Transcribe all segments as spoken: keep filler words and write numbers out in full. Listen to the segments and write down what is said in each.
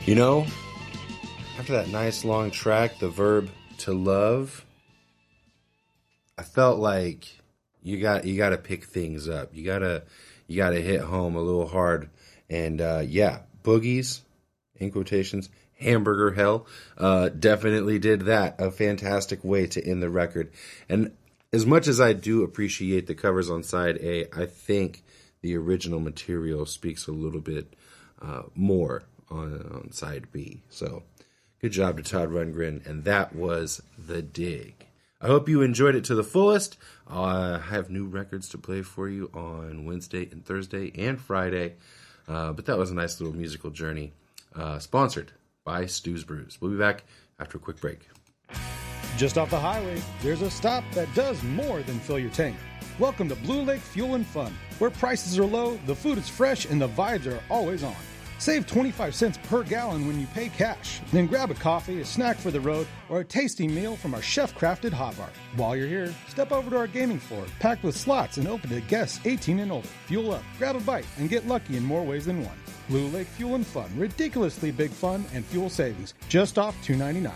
You know, after that nice long track, the verb to love, I felt like you got you got to pick things up. You gotta you gotta hit home a little hard, and uh, yeah, Boogies, in quotations, Hamburger Hell, uh, definitely did that. A fantastic way to end the record. And as much as I do appreciate the covers on side A, I think the original material speaks a little bit uh, more on, on side B. So good job to Todd Rundgren, and that was The Dig. I hope you enjoyed it to the fullest. Uh, I have new records to play for you on Wednesday and Thursday and Friday, uh, but that was a nice little musical journey, uh, sponsored by Stu's Brews. We'll be back after a quick break. Just off the highway, there's a stop that does more than fill your tank. Welcome to Blue Lake Fuel and Fun, where prices are low, the food is fresh, and the vibes are always on. Save twenty-five cents per gallon when you pay cash. Then grab a coffee, a snack for the road, or a tasty meal from our chef-crafted hot bar. While you're here, step over to our gaming floor, packed with slots and open to guests eighteen and older. Fuel up, grab a bite, and get lucky in more ways than one. Blue Lake Fuel and Fun. Ridiculously big fun and fuel savings. Just off two ninety-nine.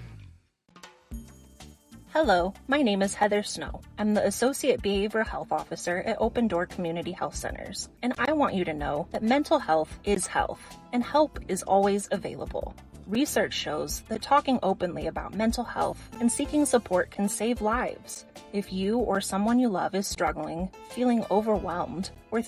Hello, my name is Heather Snow. I'm the Associate Behavioral Health Officer at Open Door Community Health Centers, and I want you to know that mental health is health, and help is always available. Research shows that talking openly about mental health and seeking support can save lives. If you or someone you love is struggling, feeling overwhelmed, or